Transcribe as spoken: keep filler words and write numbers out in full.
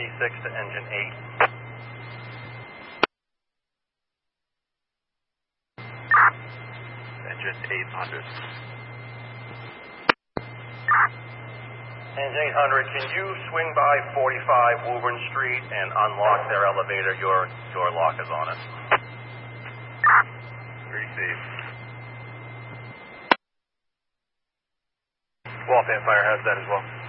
C six to engine eight. Engine eight hundred. Engine eight hundred, can you swing by forty-five Woburn Street and unlock their elevator? Your, your lock is on it. Received. Waltham Fire has that as well.